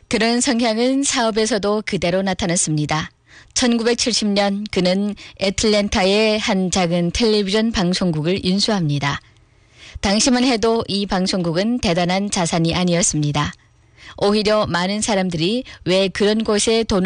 그런 성향은 사업에서도 그대로 나타났습니다. 1970년 그는 애틀랜타의 한 작은 텔레비전 방송국을 인수합니다. 당시만 해도 이 방송국은 대단한 자산이 아니었습니다. 오히려 많은 사람들이 왜 그런 곳에 돈을